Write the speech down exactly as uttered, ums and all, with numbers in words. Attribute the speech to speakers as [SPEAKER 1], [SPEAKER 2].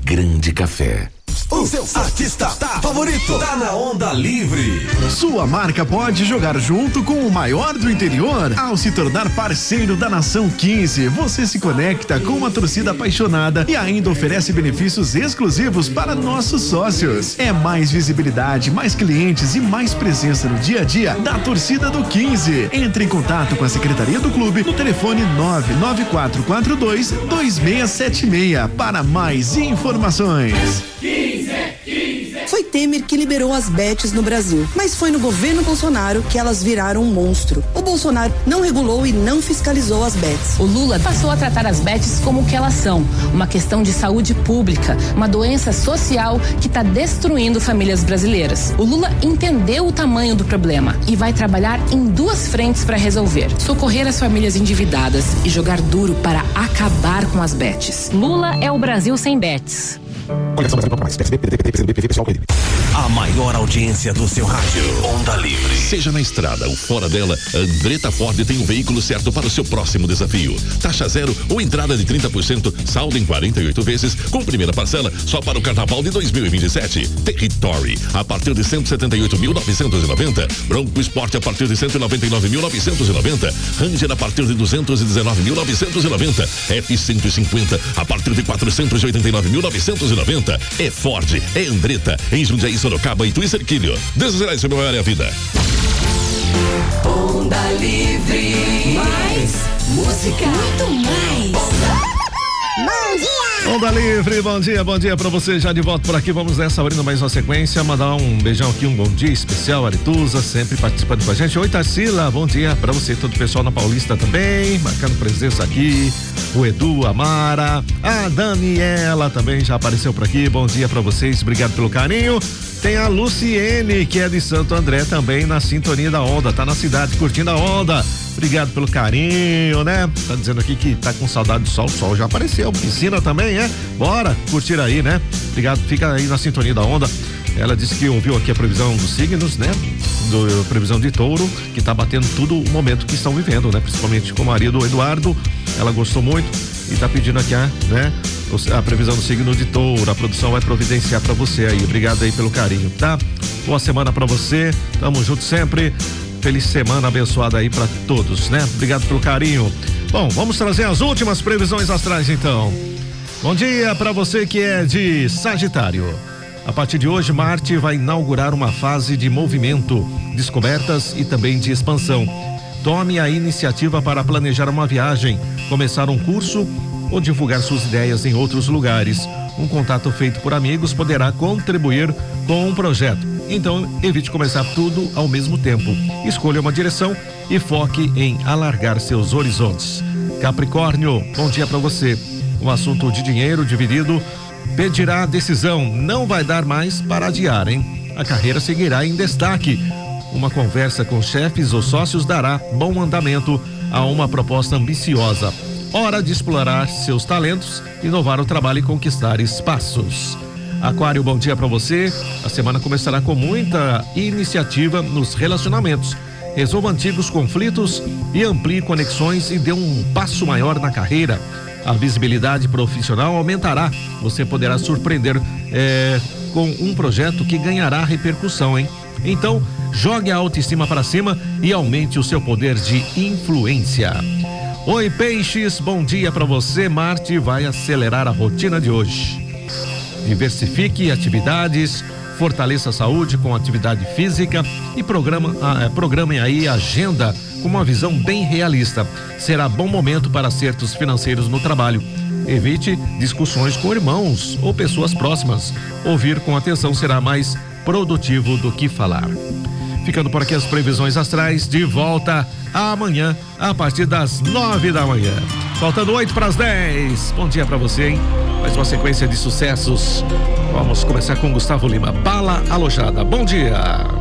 [SPEAKER 1] Grande Café.
[SPEAKER 2] O seu artista tá favorito tá na Onda Livre.
[SPEAKER 3] Sua marca pode jogar junto com o maior do interior. Ao se tornar parceiro da Nação quinze, você se conecta com uma torcida apaixonada e ainda oferece benefícios exclusivos para nossos sócios. É mais visibilidade, mais clientes e mais presença no dia a dia da torcida do quinze. Entre em contato com a Secretaria do Clube no telefone nove nove quatro quatro dois dois seis sete seis para mais informações.
[SPEAKER 4] Foi Temer que liberou as bets no Brasil, mas foi no governo Bolsonaro que elas viraram um monstro. O Bolsonaro não regulou e não fiscalizou as bets.
[SPEAKER 5] O Lula passou a tratar as bets como o que elas são, uma questão de saúde pública, uma doença social que está destruindo famílias brasileiras. O Lula entendeu o tamanho do problema e vai trabalhar em duas frentes para resolver: socorrer as famílias endividadas e jogar duro para acabar com as bets. Lula é o Brasil sem bets.
[SPEAKER 2] A maior audiência do seu rádio. Onda Livre.
[SPEAKER 1] Seja na estrada ou fora dela, Andretta Ford tem um veículo certo para o seu próximo desafio. Taxa zero ou entrada de trinta por cento, saldo em quarenta e oito vezes, com primeira parcela só para o carnaval de dois mil e vinte e sete. Territory, a partir de cento e setenta e oito mil novecentos e noventa. Bronco Sport a partir de cento e noventa e nove mil novecentos e noventa. Ranger a partir de duzentos e dezenove mil novecentos e noventa. F cento e cinquenta a partir de quatrocentos e oitenta e nove mil novecentos e noventa. É Ford, é Andretta, em Jundiaí, Sorocaba e Tuicerquilho. Deus sobre a minha vida.
[SPEAKER 6] Onda Livre. Mais música. Muito mais.
[SPEAKER 7] Bom dia!
[SPEAKER 3] Onda Livre, bom dia, bom dia pra você, já de volta por aqui, vamos nessa, abrindo mais uma sequência, mandar um beijão aqui, um bom dia especial, Arituza, sempre participando com a gente. Oi, Tarsila, bom dia pra você, todo o pessoal na Paulista também, marcando presença aqui, o Edu, a Mara, a Daniela também já apareceu por aqui, bom dia pra vocês, obrigado pelo carinho. Tem a Luciene, que é de Santo André, também na sintonia da Onda, tá na cidade curtindo a Onda. Obrigado pelo carinho, né? Tá dizendo aqui que tá com saudade do sol, o sol já apareceu, piscina também, é? Bora curtir aí, né? Obrigado, fica aí na sintonia da Onda. Ela disse que ouviu aqui a previsão dos signos, né? Do, previsão de Touro, que tá batendo tudo o momento que estão vivendo, né? Principalmente com o marido Eduardo, ela gostou muito e tá pedindo aqui, né? A previsão do signo de Touro, a produção vai providenciar pra você aí, obrigado aí pelo carinho, tá? Boa semana pra você, tamo junto sempre, feliz semana abençoada aí pra todos, né? Obrigado pelo carinho. Bom, vamos trazer as últimas previsões astrais então. Bom dia pra você que é de Sagitário. A partir de hoje, Marte vai inaugurar uma fase de movimento, descobertas e também de expansão. Tome a iniciativa para planejar uma viagem, começar um curso ou divulgar suas ideias em outros lugares. Um contato feito por amigos poderá contribuir com um projeto. Então, evite começar tudo ao mesmo tempo. Escolha uma direção e foque em alargar seus horizontes. Capricórnio, bom dia para você. Um assunto de dinheiro dividido pedirá decisão. Não vai dar mais para adiar, hein? A carreira seguirá em destaque. Uma conversa com chefes ou sócios dará bom andamento a uma proposta ambiciosa. Hora de explorar seus talentos, inovar o trabalho e conquistar espaços. Aquário, bom dia para você. A semana começará com muita iniciativa nos relacionamentos. Resolva antigos conflitos e amplie conexões e dê um passo maior na carreira. A visibilidade profissional aumentará. Você poderá surpreender é, com um projeto que ganhará repercussão, hein? Então, jogue a autoestima para cima e aumente o seu poder de influência. Oi, Peixes, bom dia para você. Marte vai acelerar a rotina de hoje. Diversifique atividades, fortaleça a saúde com atividade física e programa, ah, programem aí a agenda com uma visão bem realista. Será bom momento para acertos financeiros no trabalho. Evite discussões com irmãos ou pessoas próximas. Ouvir com atenção será mais produtivo do que falar. Ficando por aqui as previsões astrais, de volta amanhã a partir das nove da manhã. Faltando oito para as dez. Bom dia para você, hein? Mais uma sequência de sucessos. Vamos começar com Gustavo Lima. Bala Alojada. Bom dia.